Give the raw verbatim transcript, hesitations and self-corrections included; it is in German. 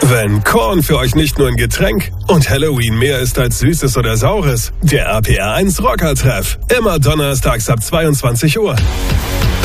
Wenn Korn für euch nicht nur ein Getränk und Halloween mehr ist als Süßes oder Saures, der R P R eins Rocker-Treff. Immer donnerstags ab zweiundzwanzig Uhr.